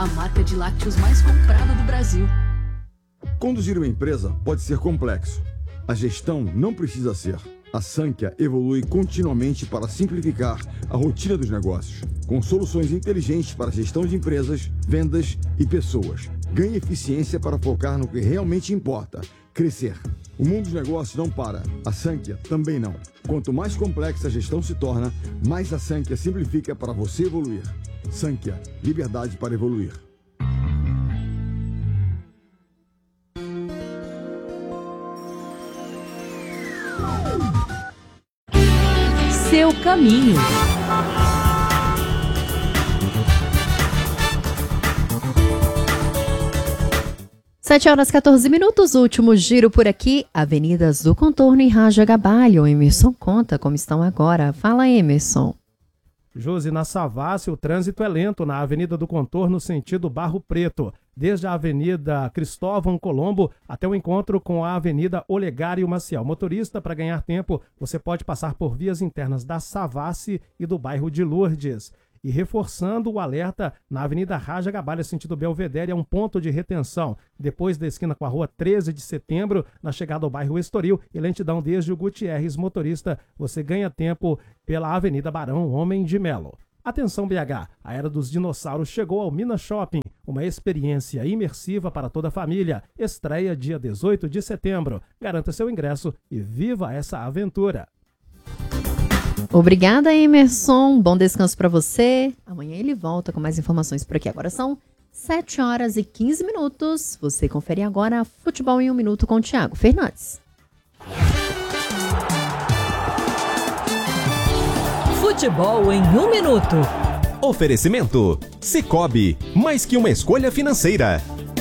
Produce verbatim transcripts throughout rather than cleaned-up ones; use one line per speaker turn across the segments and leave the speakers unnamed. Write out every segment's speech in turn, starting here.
a marca de lácteos mais comprada do Brasil.
Conduzir uma empresa pode ser complexo. A gestão não precisa ser. A Sankhya evolui continuamente para simplificar a rotina dos negócios, com soluções inteligentes para a gestão de empresas, vendas e pessoas. Ganhe eficiência para focar no que realmente importa, crescer. O mundo dos negócios não para, a Sankhya também não. Quanto mais complexa a gestão se torna, mais a Sankhya simplifica para você evoluir. Sankhya, liberdade para evoluir.
Seu caminho. Sete horas e quatorze minutos, último giro por aqui, Avenidas do Contorno e Raja Gabalho. Emerson conta como estão agora. Fala, Emerson.
Josi, na Savassi, o trânsito é lento na Avenida do Contorno, sentido Barro Preto, desde a Avenida Cristóvão Colombo até o encontro com a Avenida Olegário Maciel. Motorista, para ganhar tempo, você pode passar por vias internas da Savassi e do bairro de Lourdes. E reforçando o alerta, na Avenida Raja Gabalho, sentido Belvedere, é um ponto de retenção. Depois da esquina com a rua treze de setembro, na chegada ao bairro Estoril, e lentidão desde o Gutierrez. Motorista, você ganha tempo pela Avenida Barão Homem de Melo. Atenção B H, a Era dos Dinossauros chegou ao Minas Shopping, uma experiência imersiva para toda a família. Estreia dia dezoito de setembro. Garanta seu ingresso e viva essa aventura.
Obrigada, Emerson. Bom descanso para você. Amanhã ele volta com mais informações por aqui. Agora são sete horas e quinze minutos. Você confere agora Futebol em um Minuto com o Thiago Fernandes.
Futebol em um Minuto.
Oferecimento Sicoob, mais que uma escolha financeira.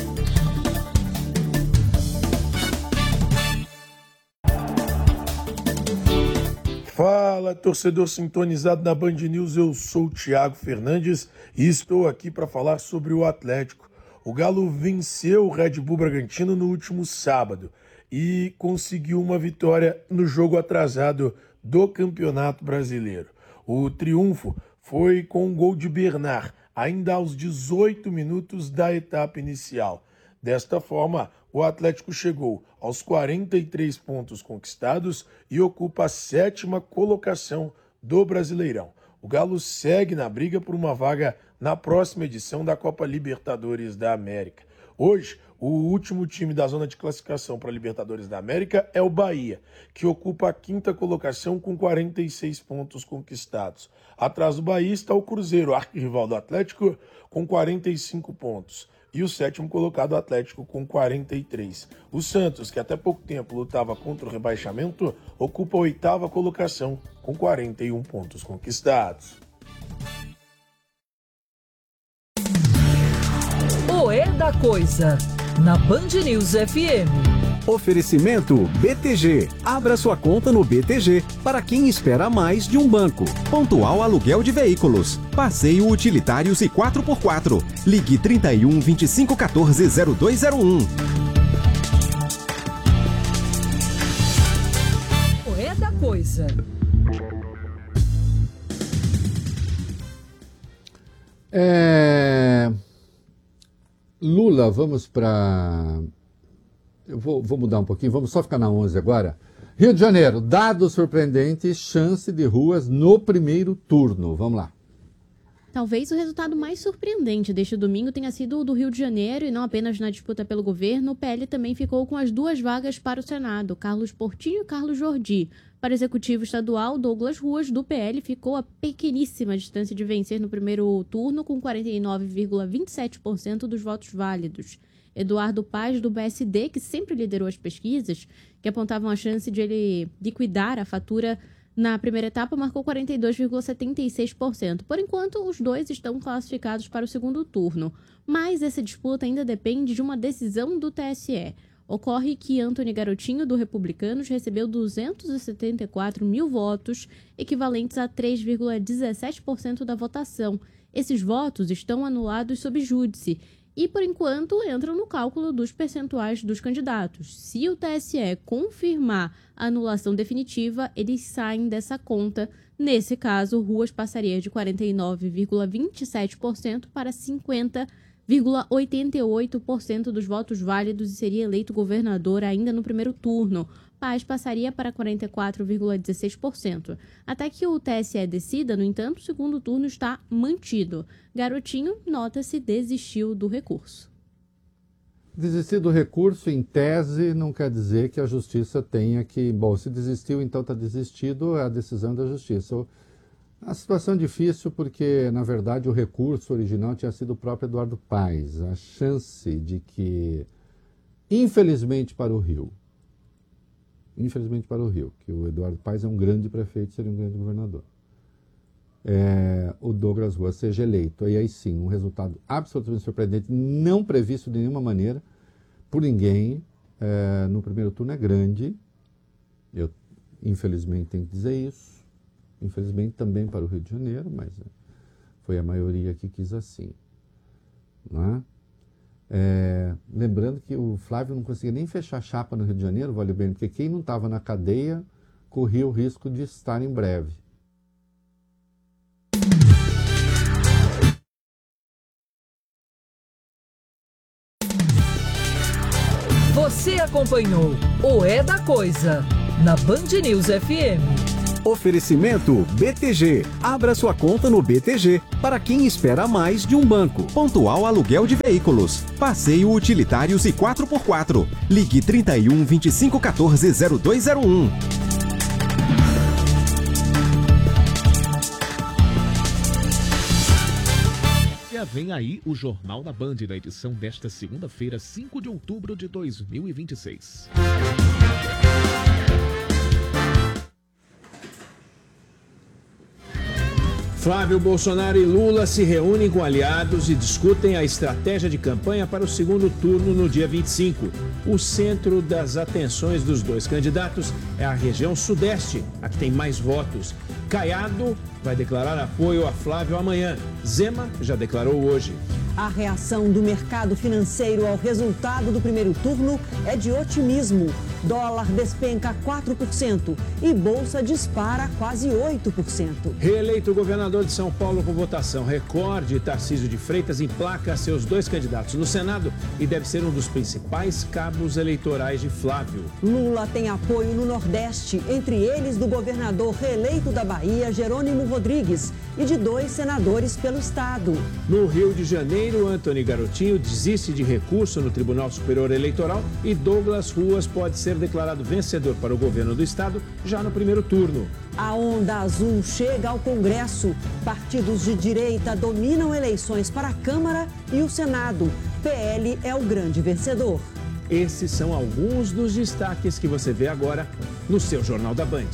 Fala, torcedor sintonizado na Band News, eu sou o Thiago Fernandes e estou aqui para falar sobre o Atlético. O Galo venceu o Red Bull Bragantino no último sábado e conseguiu uma vitória no jogo atrasado do Campeonato Brasileiro. O triunfo foi com um gol de Bernard, ainda aos dezoito minutos da etapa inicial. Desta forma, o Atlético chegou aos quarenta e três pontos conquistados e ocupa a sétima colocação do Brasileirão. O Galo segue na briga por uma vaga na próxima edição da Copa Libertadores da América. Hoje, o último time da zona de classificação para a Libertadores da América é o Bahia, que ocupa a quinta colocação com quarenta e seis pontos conquistados. Atrás do Bahia está o Cruzeiro, arquirrival do Atlético, com quarenta e cinco pontos. E o sétimo colocado, o Atlético, com quarenta e três. O Santos, que até pouco tempo lutava contra o rebaixamento, ocupa a oitava colocação, com quarenta e um pontos conquistados.
O É da Coisa, na Band News F M.
Oferecimento B T G. Abra sua conta no B T G para quem espera mais de um banco.
Pontual Aluguel de Veículos. Passeio Utilitários e quatro por quatro. Ligue trinta e um, vinte e cinco, quatorze, zero dois zero um.
O É da Coisa.
É... Lula, vamos para... Eu vou, vou mudar um pouquinho, vamos só ficar na onze agora. Rio de Janeiro, dados surpreendentes, chance de ruas no primeiro turno. Vamos lá.
Talvez o resultado mais surpreendente deste domingo tenha sido o do Rio de Janeiro, e não apenas na disputa pelo governo. O P L também ficou com as duas vagas para o Senado, Carlos Portinho e Carlos Jordi. Para o executivo estadual, Douglas Ruas, do P L, ficou a pequeníssima distância de vencer no primeiro turno, com quarenta e nove vírgula vinte e sete por cento dos votos válidos. Eduardo Paz, do B S D, que sempre liderou as pesquisas, que apontavam a chance de ele liquidar a fatura na primeira etapa, marcou quarenta e dois vírgula setenta e seis por cento. Por enquanto, os dois estão classificados para o segundo turno. Mas essa disputa ainda depende de uma decisão do T S E. Ocorre que Antony Garotinho, do Republicanos, recebeu duzentos e setenta e quatro mil votos, equivalentes a três vírgula dezessete por cento da votação. Esses votos estão anulados sob júdice e, por enquanto, entram no cálculo dos percentuais dos candidatos. Se o T S E confirmar a anulação definitiva, eles saem dessa conta. Nesse caso, Ruas passaria de quarenta e nove vírgula vinte e sete por cento para cinquenta vírgula oitenta e oito por cento dos votos válidos e seria eleito governador ainda no primeiro turno. Paz passaria para quarenta e quatro vírgula dezesseis por cento. Até que o T S E decida, no entanto, o segundo turno está mantido. Garotinho, nota-se, desistiu do recurso.
Desistir do recurso, em tese, não quer dizer que a justiça tenha que... Bom, se desistiu, então está desistido, é a decisão da justiça. A situação é difícil porque, na verdade, o recurso original tinha sido o próprio Eduardo Paes. A chance de que, infelizmente para o Rio, infelizmente para o Rio, que o Eduardo Paes é um grande prefeito, seria um grande governador, é, o Douglas Rua seja eleito. E aí sim, um resultado absolutamente surpreendente, não previsto de nenhuma maneira por ninguém, é, no primeiro turno é grande. Eu, infelizmente, tenho que dizer isso. Infelizmente também para o Rio de Janeiro, mas foi a maioria que quis assim. Não é? É, lembrando que o Flávio não conseguia nem fechar chapa no Rio de Janeiro, vale bem, porque quem não estava na cadeia corria o risco de estar em breve.
Você acompanhou o É da Coisa na Band News F M.
Oferecimento B T G. Abra sua conta no B T G para quem espera mais de um banco.
Pontual Aluguel de Veículos. Passeio Utilitários e quatro por quatro. Ligue trinta e um, vinte e cinco, quatorze, zero dois zero um.
Vem aí o Jornal da Band, na edição desta segunda-feira, cinco de outubro de dois mil e vinte e seis.
Flávio Bolsonaro e Lula se reúnem com aliados e discutem a estratégia de campanha para o segundo turno no dia vinte e cinco. O centro das atenções dos dois candidatos é a região sudeste, a que tem mais votos. Caiado vai declarar apoio a Flávio amanhã. Zema já declarou hoje.
A reação do mercado financeiro ao resultado do primeiro turno é de otimismo. Dólar despenca quatro por cento e Bolsa dispara quase oito por cento.
Reeleito governador de São Paulo com votação recorde, Tarcísio de Freitas emplaca seus dois candidatos no Senado e deve ser um dos principais cabos eleitorais de Flávio.
Lula tem apoio no Nordeste, entre eles do governador reeleito da Bahia, Jerônimo Rodrigues, e de dois senadores pelo estado.
No Rio de Janeiro, Antony Garotinho desiste de recurso no Tribunal Superior Eleitoral e Douglas Ruas pode ser declarado vencedor para o governo do estado já no primeiro turno.
A onda azul chega ao Congresso. Partidos de direita dominam eleições para a Câmara e o Senado. P L é o grande vencedor.
Esses são alguns dos destaques que você vê agora no seu Jornal da Band.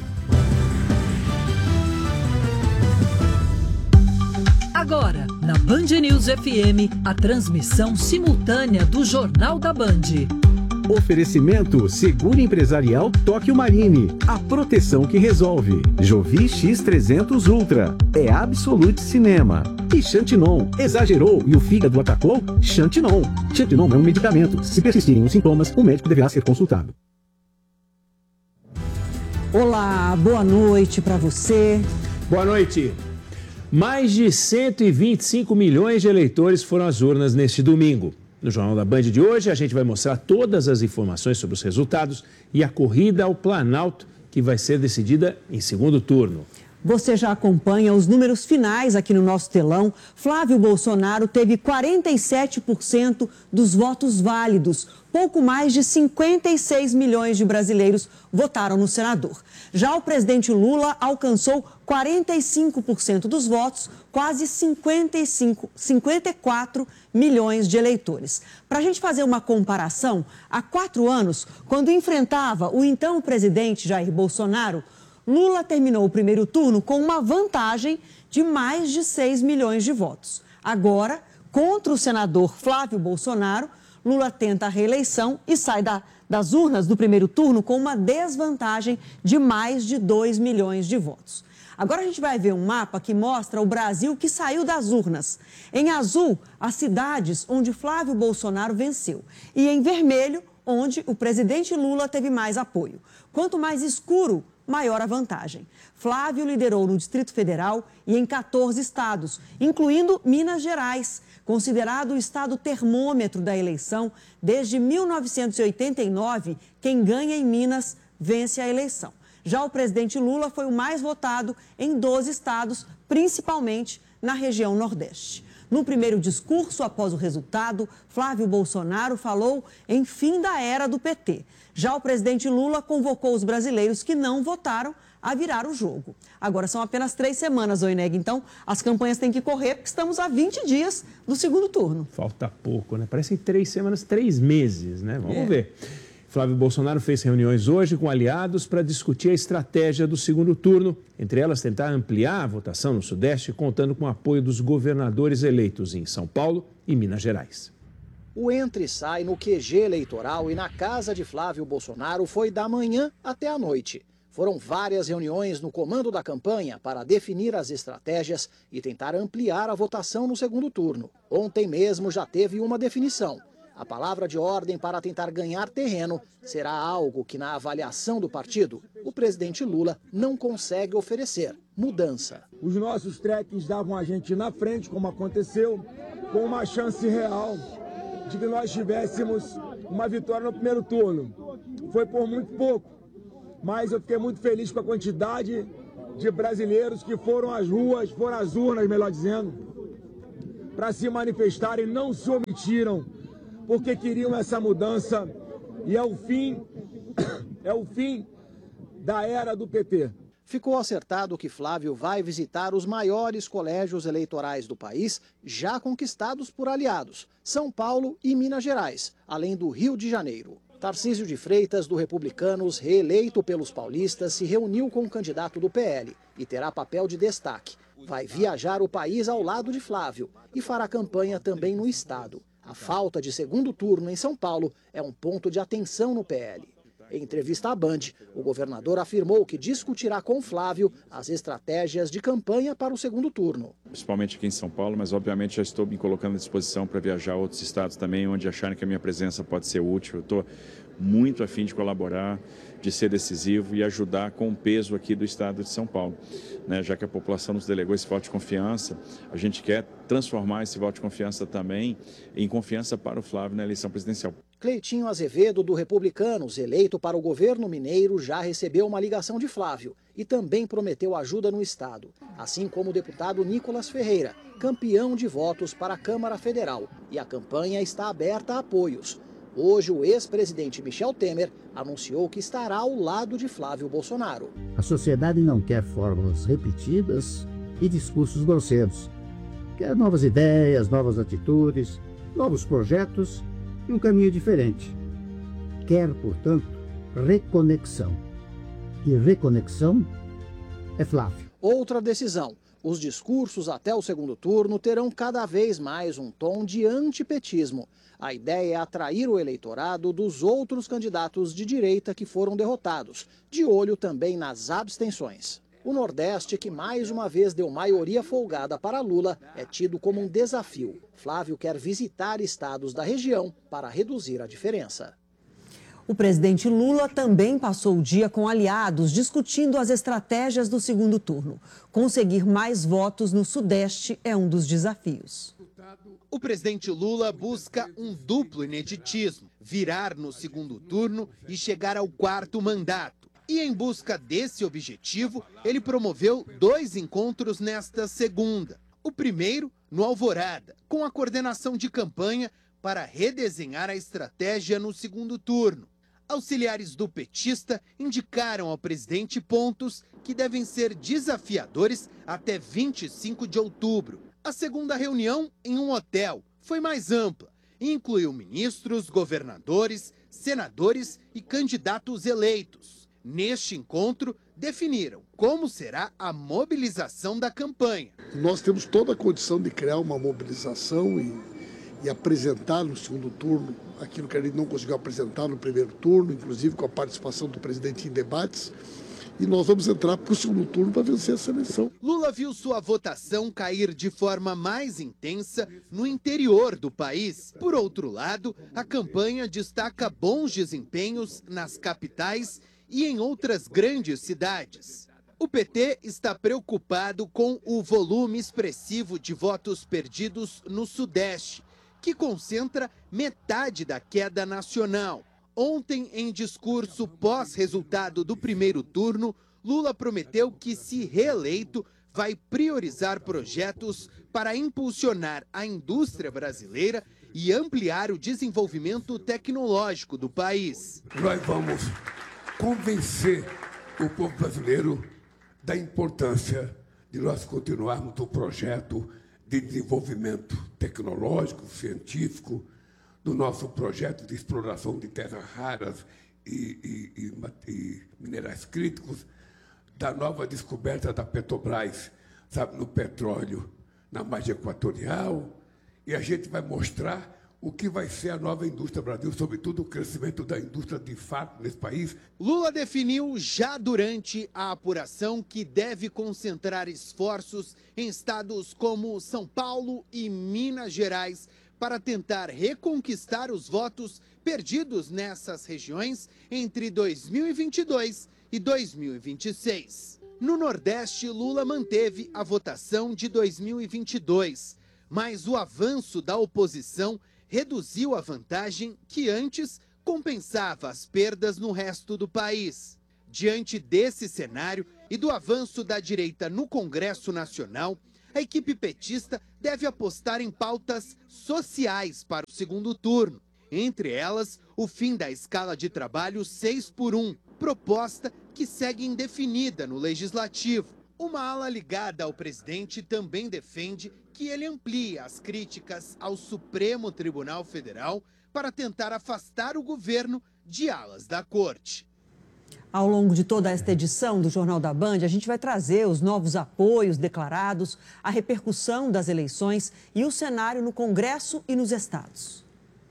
Agora, na Band News F M, a transmissão simultânea do Jornal da Band.
Oferecimento Seguro Empresarial Tóquio Marine. A proteção que resolve. Jovi X trezentos Ultra. É Absolute Cinema. E Xantinon. Exagerou e o fígado atacou? Xantinon. Xantinon é um medicamento. Se persistirem os sintomas, o médico deverá ser consultado.
Olá, boa noite para você.
Boa noite. Mais de cento e vinte e cinco milhões de eleitores foram às urnas neste domingo. No Jornal da Band de hoje, a gente vai mostrar todas as informações sobre os resultados e a corrida ao Planalto, que vai ser decidida em segundo turno.
Você já acompanha os números finais aqui no nosso telão. Flávio Bolsonaro teve quarenta e sete por cento dos votos válidos. Pouco mais de cinquenta e seis milhões de brasileiros votaram no senador. Já o presidente Lula alcançou quarenta e cinco por cento dos votos, quase cinquenta e cinco, cinquenta e quatro milhões de eleitores. Para a gente fazer uma comparação, há quatro anos, quando enfrentava o então presidente Jair Bolsonaro, Lula terminou o primeiro turno com uma vantagem de mais de seis milhões de votos. Agora, contra o senador Flávio Bolsonaro, Lula tenta a reeleição e sai da, das urnas do primeiro turno com uma desvantagem de mais de dois milhões de votos. Agora a gente vai ver um mapa que mostra o Brasil que saiu das urnas. Em azul, as cidades onde Flávio Bolsonaro venceu. E em vermelho, onde o presidente Lula teve mais apoio. Quanto mais escuro, maior a vantagem. Flávio liderou no Distrito Federal e em quatorze estados, incluindo Minas Gerais, considerado o estado termômetro da eleição. Desde mil novecentos e oitenta e nove, quem ganha em Minas vence a eleição. Já o presidente Lula foi o mais votado em doze estados, principalmente na região Nordeste. No primeiro discurso após o resultado, Flávio Bolsonaro falou em fim da era do P T. Já o presidente Lula convocou os brasileiros que não votaram a virar o jogo. Agora são apenas três semanas, Oineg, então as campanhas têm que correr porque estamos a vinte dias do segundo turno.
Falta pouco, né? Parecem três semanas, três meses, né? Vamos é. ver. Flávio Bolsonaro fez reuniões hoje com aliados para discutir a estratégia do segundo turno, entre elas tentar ampliar a votação no Sudeste, contando com o apoio dos governadores eleitos em São Paulo e Minas Gerais.
O entra e sai no Q G eleitoral e na casa de Flávio Bolsonaro foi da manhã até a noite. Foram várias reuniões no comando da campanha para definir as estratégias e tentar ampliar a votação no segundo turno. Ontem mesmo já teve uma definição. A palavra de ordem para tentar ganhar terreno será algo que, na avaliação do partido, o presidente Lula não consegue oferecer: mudança.
Os nossos trekkings davam a gente na frente, como aconteceu, com uma chance real de que nós tivéssemos uma vitória no primeiro turno. Foi por muito pouco, mas eu fiquei muito feliz com a quantidade de brasileiros que foram às ruas, foram às urnas, melhor dizendo, para se manifestarem, não se omitiram, porque queriam essa mudança e é o fim, é o fim da era do P T.
Ficou acertado que Flávio vai visitar os maiores colégios eleitorais do país, já conquistados por aliados, São Paulo e Minas Gerais, além do Rio de Janeiro. Tarcísio de Freitas, do Republicanos, reeleito pelos paulistas, se reuniu com o candidato do P L e terá papel de destaque. Vai viajar o país ao lado de Flávio e fará campanha também no estado. A falta de segundo turno em São Paulo é um ponto de atenção no P L. Em entrevista à Band, o governador afirmou que discutirá com Flávio as estratégias de campanha para o segundo turno.
Principalmente aqui em São Paulo, mas obviamente já estou me colocando à disposição para viajar a outros estados também, onde acharem que a minha presença pode ser útil. Eu estou muito a fim de colaborar, de ser decisivo e ajudar com o peso aqui do estado de São Paulo. Né? Já que a população nos delegou esse voto de confiança, a gente quer transformar esse voto de confiança também em confiança para o Flávio na eleição presidencial.
Cleitinho Azevedo, do Republicanos, eleito para o governo mineiro, já recebeu uma ligação de Flávio e também prometeu ajuda no estado, assim como o deputado Nicolas Ferreira, campeão de votos para a Câmara Federal. E a campanha está aberta a apoios. Hoje, o ex-presidente Michel Temer anunciou que estará ao lado de Flávio Bolsonaro.
A sociedade não quer fórmulas repetidas e discursos grosseiros. Quer novas ideias, novas atitudes, novos projetos e um caminho diferente. Quer, portanto, reconexão. E reconexão é Flávio.
Outra decisão. Os discursos até o segundo turno terão cada vez mais um tom de antipetismo. A ideia é atrair o eleitorado dos outros candidatos de direita que foram derrotados, de olho também nas abstenções. O Nordeste, que mais uma vez deu maioria folgada para Lula, é tido como um desafio. Flávio quer visitar estados da região para reduzir a diferença.
O presidente Lula também passou o dia com aliados discutindo as estratégias do segundo turno. Conseguir mais votos no Sudeste é um dos desafios.
O presidente Lula busca um duplo ineditismo, virar no segundo turno e chegar ao quarto mandato. E em busca desse objetivo, ele promoveu dois encontros nesta segunda. O primeiro, no Alvorada, com a coordenação de campanha para redesenhar a estratégia no segundo turno. Auxiliares do petista indicaram ao presidente pontos que devem ser desafiadores até vinte e cinco de outubro. A segunda reunião, em um hotel, foi mais ampla e incluiu ministros, governadores, senadores e candidatos eleitos. Neste encontro, definiram como será a mobilização da campanha.
Nós temos toda a condição de criar uma mobilização e, e apresentar no segundo turno aquilo que a gente não conseguiu apresentar no primeiro turno, inclusive com a participação do presidente em debates. E nós vamos entrar para o segundo turno para vencer essa eleição.
Lula viu sua votação cair de forma mais intensa no interior do país. Por outro lado, a campanha destaca bons desempenhos nas capitais e em outras grandes cidades. O P T está preocupado com o volume expressivo de votos perdidos no Sudeste, que concentra metade da queda nacional. Ontem, em discurso pós-resultado do primeiro turno, Lula prometeu que, se reeleito, vai priorizar projetos para impulsionar a indústria brasileira e ampliar o desenvolvimento tecnológico do país.
Nós vamos convencer o povo brasileiro da importância de nós continuarmos o projeto de desenvolvimento tecnológico, científico, do nosso projeto de exploração de terras raras e, e, e, e minerais críticos, da nova descoberta da Petrobras, sabe, no petróleo, na margem equatorial, e a gente vai mostrar o que vai ser a nova indústria Brasil, sobretudo o crescimento da indústria de fato nesse país.
Lula definiu já durante a apuração que deve concentrar esforços em estados como São Paulo e Minas Gerais para tentar reconquistar os votos perdidos nessas regiões entre dois mil e vinte e dois e dois mil e vinte e seis. No Nordeste, Lula manteve a votação de dois mil e vinte e dois, mas o avanço da oposição reduziu a vantagem que antes compensava as perdas no resto do país. Diante desse cenário e do avanço da direita no Congresso Nacional, a equipe petista deve apostar em pautas sociais para o segundo turno. Entre elas, o fim da escala de trabalho seis por um, proposta que segue indefinida no Legislativo. Uma ala ligada ao presidente também defende que ele amplie as críticas ao Supremo Tribunal Federal para tentar afastar o governo de alas da corte.
Ao longo de toda esta edição do Jornal da Band, a gente vai trazer os novos apoios declarados, a repercussão das eleições e o cenário no Congresso e nos estados.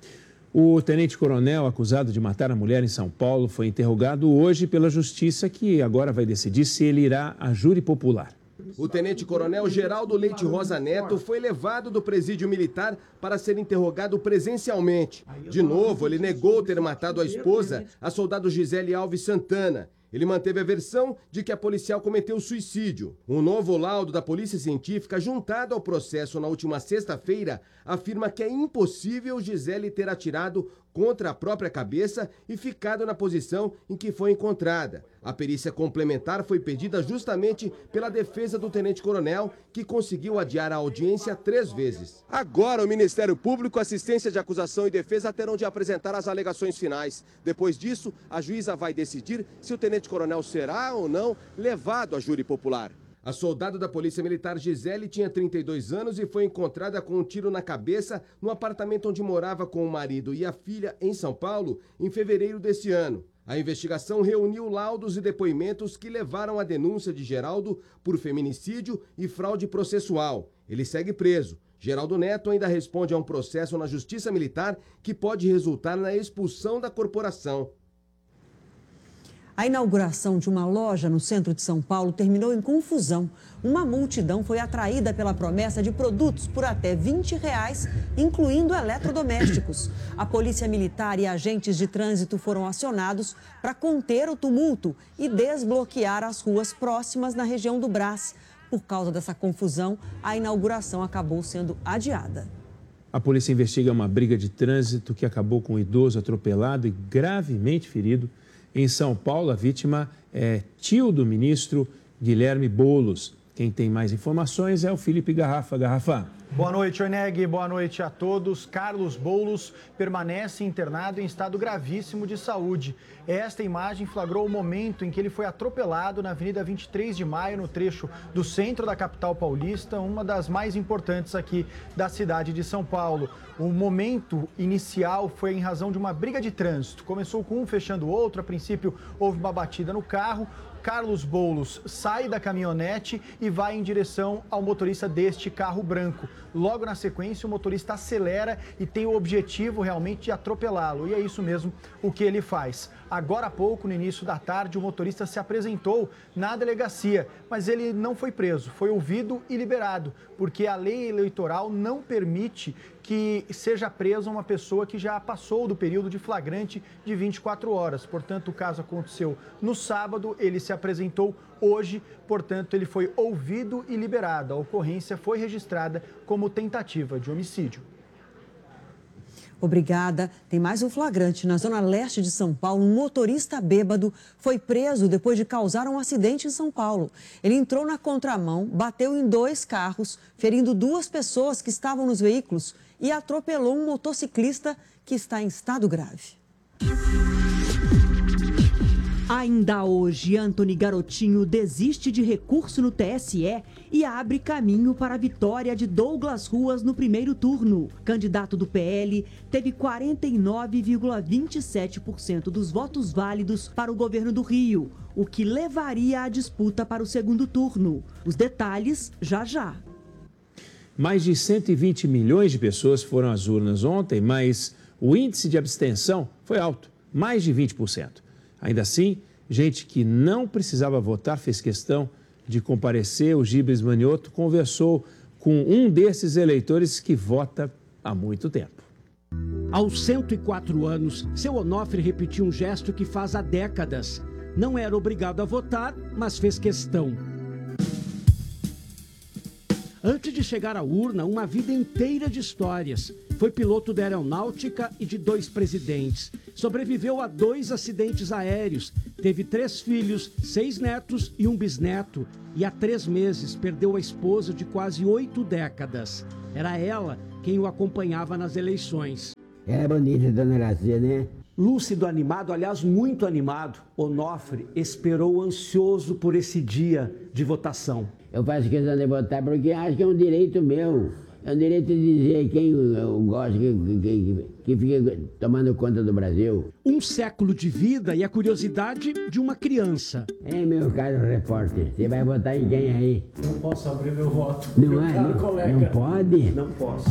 O tenente-coronel acusado de matar a mulher em São Paulo foi interrogado hoje pela Justiça, que agora vai decidir se ele irá a júri popular.
O tenente-coronel Geraldo Leite Rosa Neto foi levado do presídio militar para ser interrogado presencialmente. De novo, ele negou ter matado a esposa, a soldado Gisele Alves Santana. Ele manteve a versão de que a policial cometeu suicídio. Um novo laudo da Polícia Científica, juntado ao processo na última sexta-feira, afirma que é impossível Gisele ter atirado contra a própria cabeça e ficado na posição em que foi encontrada. A perícia complementar foi pedida justamente pela defesa do tenente-coronel, que conseguiu adiar a audiência três vezes. Agora, o Ministério Público, Assistência de Acusação e Defesa terão de apresentar as alegações finais. Depois disso, a juíza vai decidir se o tenente-coronel será ou não levado a júri popular. A soldado da Polícia Militar Gisele tinha trinta e dois anos e foi encontrada com um tiro na cabeça no apartamento onde morava com o marido e a filha em São Paulo em fevereiro deste ano. A investigação reuniu laudos e depoimentos que levaram à denúncia de Geraldo por feminicídio e fraude processual. Ele segue preso. Geraldo Neto ainda responde a um processo na Justiça Militar que pode resultar na expulsão da corporação.
A inauguração de uma loja no centro de São Paulo terminou em confusão. Uma multidão foi atraída pela promessa de produtos por até vinte reais, incluindo eletrodomésticos. A polícia militar e agentes de trânsito foram acionados para conter o tumulto e desbloquear as ruas próximas na região do Brás. Por causa dessa confusão, a inauguração acabou sendo adiada.
A polícia investiga uma briga de trânsito que acabou com um idoso atropelado e gravemente ferido. Em São Paulo, a vítima é tio do ministro Guilherme Boulos. Quem tem mais informações é o Felipe Garrafa. Garrafa.
Boa noite, Oneg. Boa noite a todos. Carlos Boulos permanece internado em estado gravíssimo de saúde. Esta imagem flagrou o momento em que ele foi atropelado na Avenida vinte e três de maio, no trecho do centro da capital paulista, uma das mais importantes aqui da cidade de São Paulo. O momento inicial foi em razão de uma briga de trânsito. Começou com um fechando o outro. A princípio, houve uma batida no carro. Carlos Boulos sai da caminhonete e vai em direção ao motorista deste carro branco. Logo na sequência, o motorista acelera e tem o objetivo realmente de atropelá-lo. E é isso mesmo o que ele faz. Agora há pouco, no início da tarde, o motorista se apresentou na delegacia, mas ele não foi preso, foi ouvido e liberado, porque a lei eleitoral não permite que seja presa uma pessoa que já passou do período de flagrante de vinte e quatro horas. Portanto, o caso aconteceu no sábado, ele se apresentou hoje, portanto, ele foi ouvido e liberado. A ocorrência foi registrada como tentativa de homicídio.
Obrigada. Tem mais um flagrante. Na zona leste de São Paulo, um motorista bêbado foi preso depois de causar um acidente em São Paulo. Ele entrou na contramão, bateu em dois carros, ferindo duas pessoas que estavam nos veículos e atropelou um motociclista que está em estado grave.
Ainda hoje, Antony Garotinho desiste de recurso no T S E e abre caminho para a vitória de Douglas Ruas no primeiro turno. Candidato do P L teve quarenta e nove vírgula vinte e sete por cento dos votos válidos para o governo do Rio, o que levaria a disputa para o segundo turno. Os detalhes já já.
Mais de cento e vinte milhões de pessoas foram às urnas ontem, mas o índice de abstenção foi alto, mais de vinte por cento. Ainda assim, gente que não precisava votar fez questão de comparecer. O Gibes Manioto conversou com um desses eleitores que vota há muito tempo.
Aos cento e quatro anos, seu Onofre repetiu um gesto que faz há décadas. Não era obrigado a votar, mas fez questão. Antes de chegar à urna, uma vida inteira de histórias. Foi piloto da aeronáutica e de dois presidentes. Sobreviveu a dois acidentes aéreos. Teve três filhos, seis netos e um bisneto. E há três meses perdeu a esposa de quase oito décadas. Era ela quem o acompanhava nas eleições.
É bonita, dona Gracia, né?
Lúcido, animado, aliás, muito animado, Onofre esperou ansioso por esse dia de votação.
Eu faço questão de votar porque acho que é um direito meu. É um direito de dizer quem eu gosto, que, que, que fica tomando conta do Brasil.
Um século de vida e a curiosidade de uma criança.
É, meu caro repórter, você vai votar em quem aí?
Não posso abrir meu voto.
Não
meu
é?
Caro
Não,
colega.
não pode?
Não posso.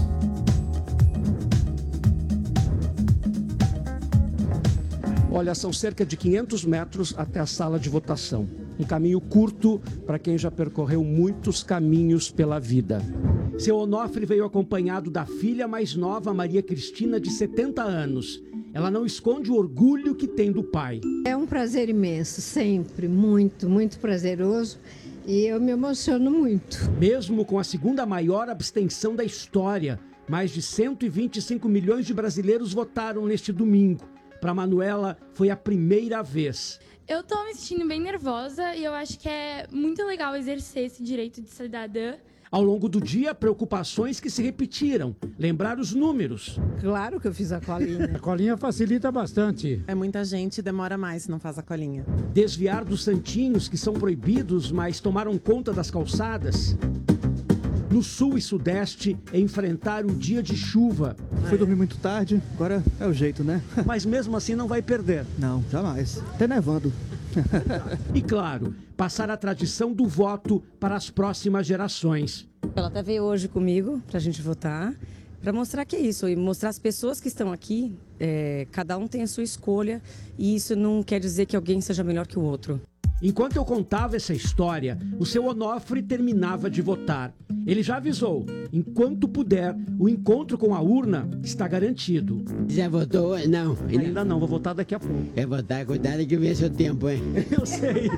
Olha, são cerca de quinhentos metros até a sala de votação. Um caminho curto para quem já percorreu muitos caminhos pela vida. Seu Onofre veio acompanhado da filha mais nova, Maria Cristina, de setenta anos. Ela não esconde o orgulho que tem do pai.
É um prazer imenso, sempre, muito, muito prazeroso. E eu me emociono muito.
Mesmo com a segunda maior abstenção da história, mais de cento e vinte e cinco milhões de brasileiros votaram neste domingo. Para Manuela, foi a primeira vez.
Eu tô me sentindo bem nervosa e eu acho que é muito legal exercer esse direito de cidadã.
Ao longo do dia, preocupações que se repetiram. Lembrar os números.
Claro que eu fiz a colinha.
A colinha facilita bastante.
É muita gente, demora mais se não faz a colinha.
Desviar dos santinhos que são proibidos, mas tomaram conta das calçadas. No sul e sudeste, enfrentar o dia de chuva.
Foi dormir muito tarde, agora é o jeito, né?
Mas mesmo assim não vai perder.
Não, jamais. Até nevando.
E claro, passar a tradição do voto para as próximas gerações.
Ela até veio hoje comigo para a gente votar, para mostrar que é isso, e mostrar as pessoas que estão aqui, é, cada um tem a sua escolha, e isso não quer dizer que alguém seja melhor que o outro.
Enquanto eu contava essa história, o seu Onofre terminava de votar. Ele já avisou, enquanto puder, o encontro com a urna está garantido.
Já votou? Não.
Ainda não, vou votar daqui a pouco.
É votar, cuidado que vê seu tempo, hein?
Eu sei.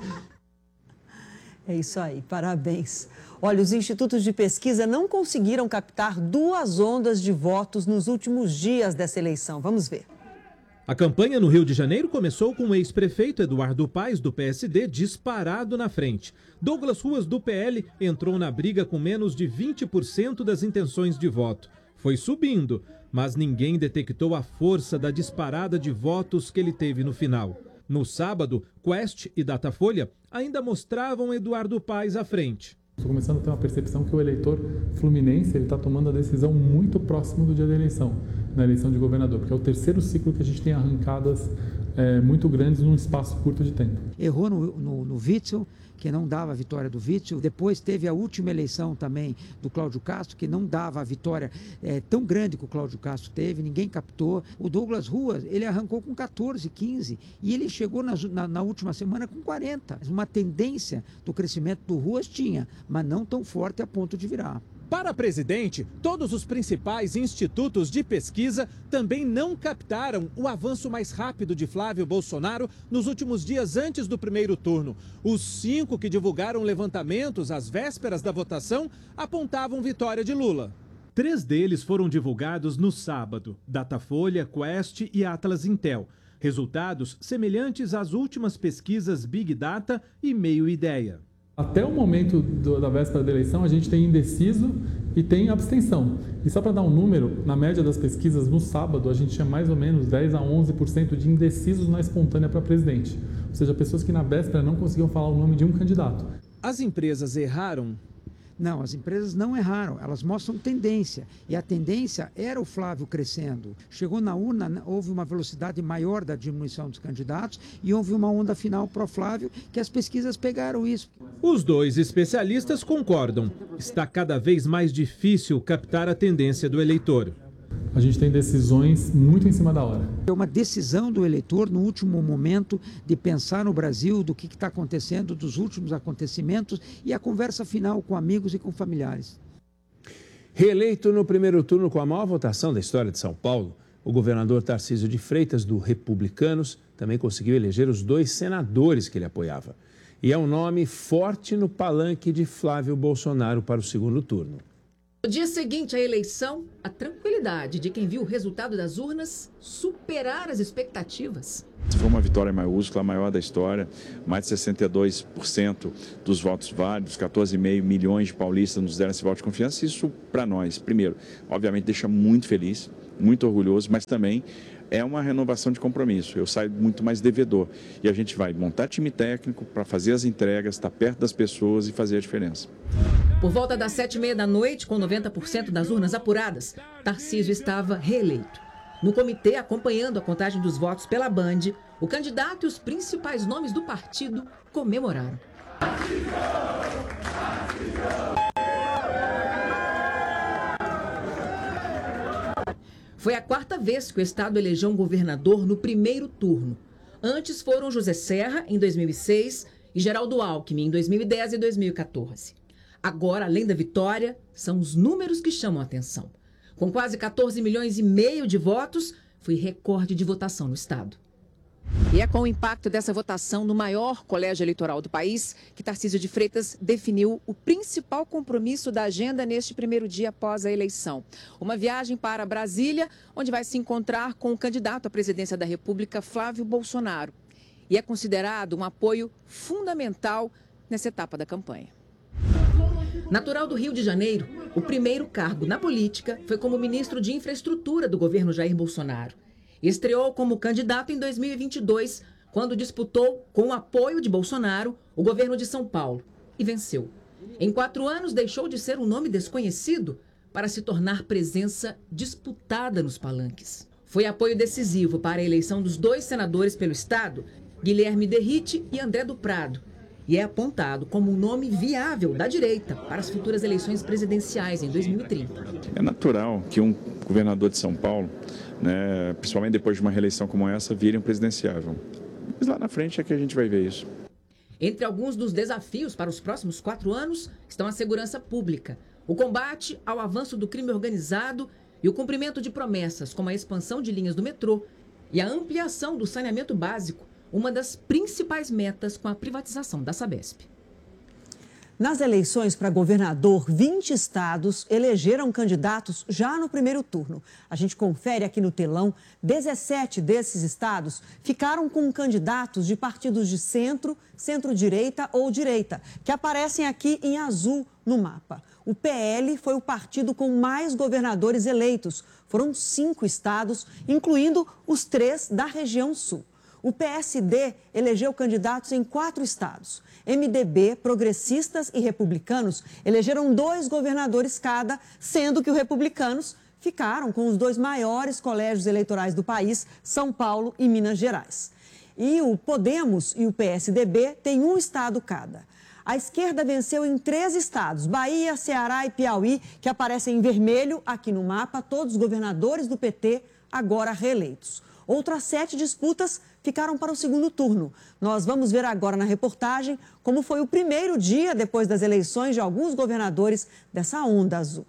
É isso aí, parabéns. Olha, os institutos de pesquisa não conseguiram captar duas ondas de votos nos últimos dias dessa eleição. Vamos ver.
A campanha no Rio de Janeiro começou com o ex-prefeito Eduardo Paes, do P S D, disparado na frente. Douglas Ruas, do P L, entrou na briga com menos de vinte por cento das intenções de voto. Foi subindo, mas ninguém detectou a força da disparada de votos que ele teve no final. No sábado, Quest e Datafolha ainda mostravam Eduardo Paes à frente.
Estou começando a ter uma percepção que o eleitor fluminense está tomando a decisão muito próximo do dia da eleição, na eleição de governador, porque é o terceiro ciclo que a gente tem arrancadas é, muito grandes num espaço curto de tempo.
Errou no, no, no Witzel, que não dava a vitória do Witzel. Depois teve a última eleição também do Cláudio Castro, que não dava a vitória é, tão grande que o Cláudio Castro teve, ninguém captou. O Douglas Ruas, ele arrancou com quatorze, quinze e ele chegou na, na, na última semana com quarenta. Uma tendência do crescimento do Ruas tinha, mas não tão forte a ponto de virar.
Para presidente, todos os principais institutos de pesquisa também não captaram o avanço mais rápido de Flávio Bolsonaro nos últimos dias antes do primeiro turno. Os cinco que divulgaram levantamentos às vésperas da votação apontavam vitória de Lula. Três deles foram divulgados no sábado: Datafolha, Quest e Atlas Intel. Resultados semelhantes às últimas pesquisas Big Data e Meio Ideia.
Até o momento do, da véspera da eleição, a gente tem indeciso e tem abstenção. E só para dar um número, na média das pesquisas, no sábado, a gente tinha mais ou menos dez a onze por cento de indecisos na espontânea para presidente. Ou seja, pessoas que na véspera não conseguiam falar o nome de um candidato.
As empresas erraram?
Não, as empresas não erraram, elas mostram tendência. E a tendência era o Flávio crescendo. Chegou na urna, houve uma velocidade maior da diminuição dos candidatos e houve uma onda final para o Flávio, que as pesquisas pegaram isso.
Os dois especialistas concordam. Está cada vez mais difícil captar a tendência do eleitor.
A gente tem decisões muito em cima da hora.
É uma decisão do eleitor no último momento de pensar no Brasil, do que está acontecendo, dos últimos acontecimentos e a conversa final com amigos e com familiares.
Reeleito no primeiro turno com a maior votação da história de São Paulo, o governador Tarcísio de Freitas, do Republicanos, também conseguiu eleger os dois senadores que ele apoiava. E é um nome forte no palanque de Flávio Bolsonaro para o segundo turno.
No dia seguinte à eleição, a tranquilidade de quem viu o resultado das urnas superar as expectativas.
Foi uma vitória maiúscula, a maior da história, mais de sessenta e dois por cento dos votos válidos, quatorze vírgula cinco milhões de paulistas nos deram esse voto de confiança. Isso, para nós, primeiro, obviamente deixa muito feliz, muito orgulhoso, mas também é uma renovação de compromisso. Eu saio muito mais devedor e a gente vai montar time técnico para fazer as entregas, estar perto das pessoas e fazer a diferença.
Por volta das sete e meia da noite, com noventa por cento das urnas apuradas, Tarcísio estava reeleito. No comitê, acompanhando a contagem dos votos pela Band, o candidato e os principais nomes do partido comemoraram. Foi a quarta vez que o estado elegeu um governador no primeiro turno. Antes foram José Serra, em dois mil e seis, e Geraldo Alckmin, em dois mil e dez e dois mil e quatorze. Agora, além da vitória, são os números que chamam a atenção. Com quase quatorze milhões e meio de votos, foi recorde de votação no estado. E é com o impacto dessa votação no maior colégio eleitoral do país que Tarcísio de Freitas definiu o principal compromisso da agenda neste primeiro dia após a eleição. Uma viagem para Brasília, onde vai se encontrar com o candidato à presidência da República, Flávio Bolsonaro. E é considerado um apoio fundamental nessa etapa da campanha. Natural do Rio de Janeiro, o primeiro cargo na política foi como ministro de Infraestrutura do governo Jair Bolsonaro. Estreou como candidato em dois mil e vinte e dois, quando disputou, com o apoio de Bolsonaro, o governo de São Paulo, e venceu. Em quatro anos, deixou de ser um nome desconhecido para se tornar presença disputada nos palanques. Foi apoio decisivo para a eleição dos dois senadores pelo estado, Guilherme Derrite e André do Prado, e é apontado como um nome viável da direita para as futuras eleições presidenciais em dois mil e trinta.
É natural que um governador de São Paulo, né, principalmente depois de uma reeleição como essa, vire um presidenciável. Mas lá na frente é que a gente vai ver isso.
Entre alguns dos desafios para os próximos quatro anos estão a segurança pública, o combate ao avanço do crime organizado e o cumprimento de promessas, como a expansão de linhas do metrô e a ampliação do saneamento básico, uma das principais metas com a privatização da Sabesp.
Nas eleições para governador, vinte estados elegeram candidatos já no primeiro turno. A gente confere aqui no telão, dezessete desses estados ficaram com candidatos de partidos de centro, centro-direita ou direita, que aparecem aqui em azul no mapa. O P L foi o partido com mais governadores eleitos. Foram cinco estados, incluindo os três da região sul. O P S D elegeu candidatos em quatro estados. M D B, Progressistas e Republicanos elegeram dois governadores cada, sendo que os republicanos ficaram com os dois maiores colégios eleitorais do país, São Paulo e Minas Gerais. E o Podemos e o P S D B têm um estado cada. A esquerda venceu em três estados, Bahia, Ceará e Piauí, que aparecem em vermelho aqui no mapa, todos os governadores do P T agora reeleitos. Outras sete disputas ficaram para o segundo turno. Nós vamos ver agora na reportagem como foi o primeiro dia depois das eleições de alguns governadores dessa onda azul.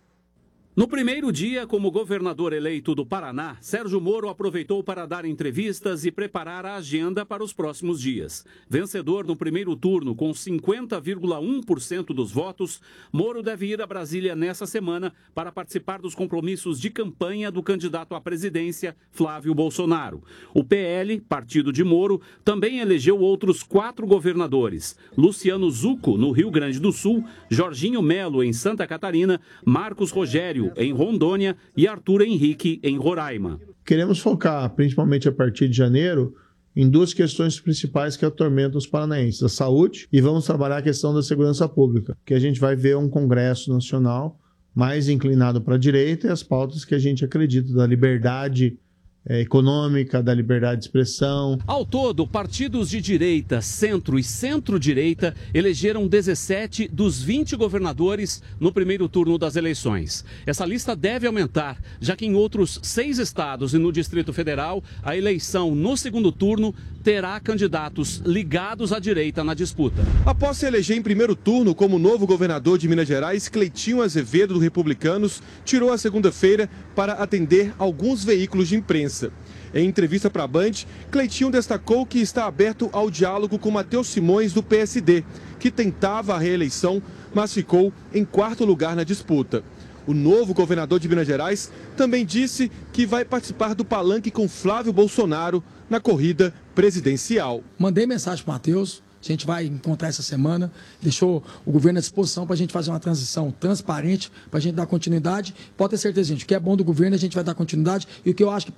No primeiro dia, como governador eleito do Paraná, Sérgio Moro aproveitou para dar entrevistas e preparar a agenda para os próximos dias. Vencedor no primeiro turno com cinquenta vírgula um por cento dos votos, Moro deve ir a Brasília nessa semana para participar dos compromissos de campanha do candidato à presidência, Flávio Bolsonaro. O P L, partido de Moro, também elegeu outros quatro governadores: Luciano Zucco, no Rio Grande do Sul, Jorginho Melo, em Santa Catarina, Marcos Rogério, em Rondônia, e Arthur Henrique, em Roraima.
Queremos focar, principalmente a partir de janeiro, em duas questões principais que atormentam os paranaenses: a saúde, e vamos trabalhar a questão da segurança pública, que a gente vai ver um Congresso Nacional mais inclinado para a direita, e as pautas que a gente acredita da liberdade É, econômica, da liberdade de expressão.
Ao todo, partidos de direita, centro e centro-direita elegeram dezessete dos vinte governadores no primeiro turno das eleições. Essa lista deve aumentar, já que em outros seis estados e no Distrito Federal, a eleição no segundo turno terá candidatos ligados à direita na disputa.
Após se eleger em primeiro turno como novo governador de Minas Gerais, Cleitinho Azevedo, do Republicanos, tirou a segunda-feira para atender alguns veículos de imprensa. Em entrevista para a Band, Cleitinho destacou que está aberto ao diálogo com Matheus Simões, do P S D, que tentava a reeleição, mas ficou em quarto lugar na disputa. O novo governador de Minas Gerais também disse que vai participar do palanque com Flávio Bolsonaro na corrida presidencial.
Mandei mensagem para o Matheus. A gente vai encontrar essa semana, deixou o governo à disposição para a gente fazer uma transição transparente, para a gente dar continuidade. Pode ter certeza, gente, o que é bom do governo a gente vai dar continuidade, e o que eu acho que